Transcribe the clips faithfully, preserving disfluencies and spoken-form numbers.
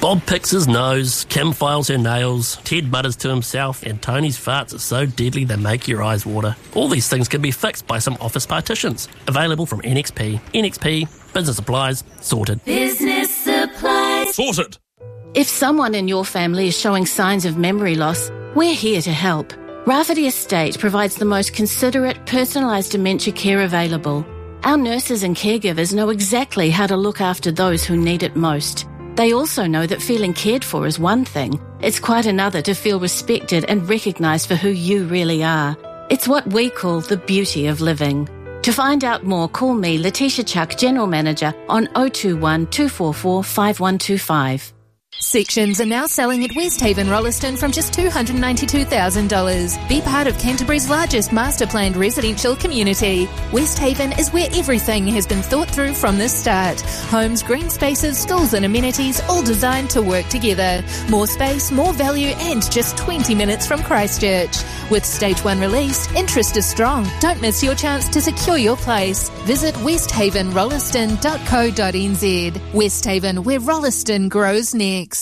Bob picks his nose, Kim files her nails, Ted mutters to himself, and Tony's farts are so deadly they make your eyes water. All these things can be fixed by some office partitions. Available from N X P. N X P, business supplies, sorted. Business supplies. Sorted. If someone in your family is showing signs of memory loss, we're here to help. Rafferty Estate provides the most considerate, personalised dementia care available. Our nurses and caregivers know exactly how to look after those who need it most. They also know that feeling cared for is one thing. It's quite another to feel respected and recognised for who you really are. It's what we call the beauty of living. To find out more, call me, Letitia Chuck, General Manager, on oh two one, two four four, five one two five. Sections are now selling at Westhaven Rolleston from just two hundred ninety-two thousand dollars. Be part of Canterbury's largest master-planned residential community. Westhaven is where everything has been thought through from the start. Homes, green spaces, schools and amenities, all designed to work together. More space, more value and just twenty minutes from Christchurch. With Stage one released, interest is strong. Don't miss your chance to secure your place. Visit westhaven rolleston dot co dot n z. Westhaven, where Rolleston grows next.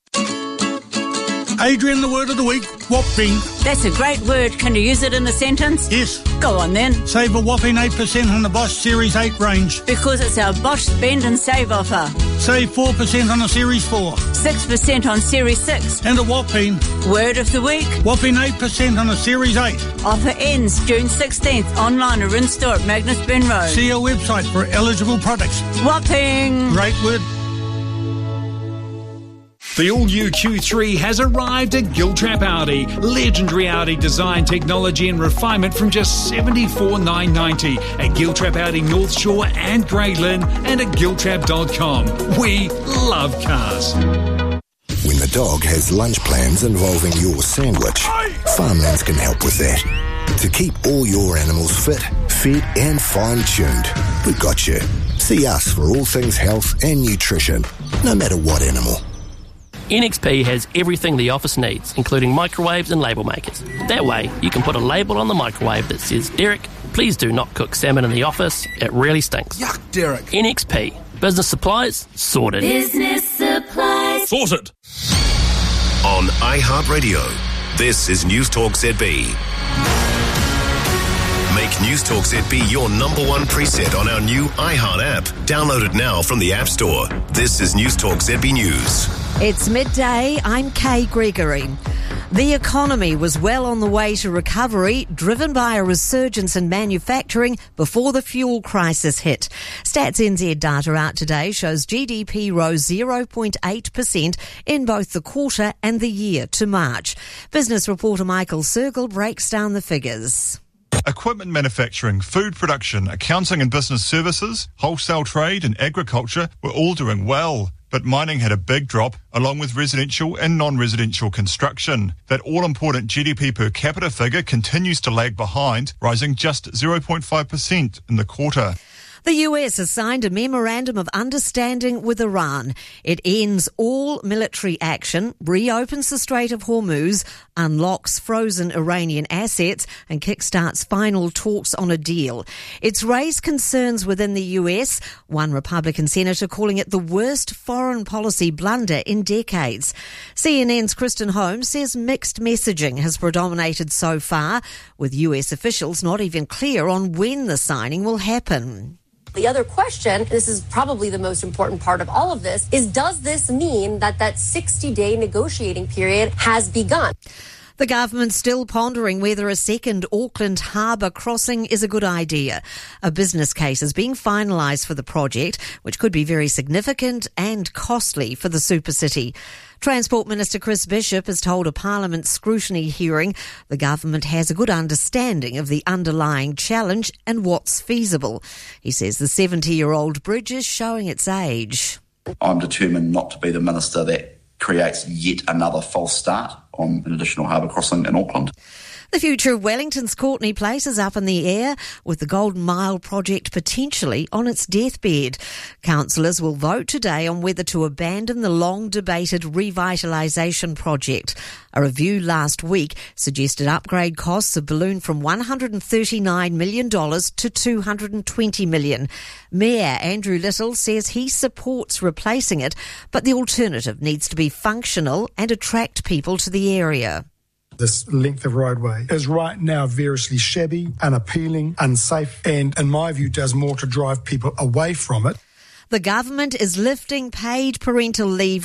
Adrian, the word of the week, whopping. That's a great word. Can you use it in a sentence? Yes. Go on then. Save a whopping eight percent on the Bosch Series eight range. Because it's our Bosch Spend and Save offer. Save four percent on the Series four. six percent on Series six. And a whopping. Word of the week. Whopping eight percent on the Series eight. Offer ends June sixteenth. Online or in-store at Magnus Ben Road. See our website for eligible products. Whopping. Great word. The all-new Q three has arrived at Giltrap Audi. Legendary Audi design, technology and refinement from just seventy-four thousand nine hundred ninety at Giltrap Audi North Shore and Grey Lynn and at giltrap dot com. We love cars. When the dog has lunch plans involving your sandwich, Farmlands can help with that. To keep all your animals fit, fed and fine-tuned, we've got you. See us for all things health and nutrition, no matter what animal. N X P has everything the office needs, including microwaves and label makers. That way, you can put a label on the microwave that says, Derek, please do not cook salmon in the office. It really stinks. Yuck, Derek. N X P. Business supplies, sorted. Business supplies. Sorted. On iHeartRadio, this is News Talk Z B. Make News Talk Z B your number one preset on our new iHeart app. Download it now from the App Store. This is News Talk Z B News. It's midday. I'm Kay Gregory. The economy was well on the way to recovery, driven by a resurgence in manufacturing before the fuel crisis hit. Stats N Z data out today shows G D P rose zero point eight percent in both the quarter and the year to March. Business reporter Michael Sergel breaks down the figures. Equipment manufacturing, food production, accounting and business services, wholesale trade and agriculture were all doing well. But mining had a big drop, along with residential and non-residential construction. That all-important G D P per capita figure continues to lag behind, rising just zero point five percent in the quarter. The U S has signed a memorandum of understanding with Iran. It ends all military action, reopens the Strait of Hormuz, unlocks frozen Iranian assets and kickstarts final talks on a deal. It's raised concerns within the U S, one Republican senator calling it the worst foreign policy blunder in decades. C N N's Kristen Holmes says mixed messaging has predominated so far, with U S officials not even clear on when the signing will happen. The other question, this is probably the most important part of all of this, is does this mean that that sixty-day negotiating period has begun? The government's still pondering whether a second Auckland harbour crossing is a good idea. A business case is being finalised for the project, which could be very significant and costly for the super city. Transport Minister Chris Bishop has told a Parliament scrutiny hearing the government has a good understanding of the underlying challenge and what's feasible. He says the seventy-year-old bridge is showing its age. I'm determined not to be the minister that creates yet another false start on an additional harbour crossing in Auckland. The future of Wellington's Courtney Place is up in the air, with the Golden Mile project potentially on its deathbed. Councillors will vote today on whether to abandon the long-debated revitalisation project. A review last week suggested upgrade costs have ballooned from one hundred thirty-nine million dollars to two hundred twenty million dollars. Mayor Andrew Little says he supports replacing it, but the alternative needs to be functional and attract people to the area. This length of roadway is right now variously shabby, unappealing, unsafe, and in my view does more to drive people away from it. The government is lifting paid parental leave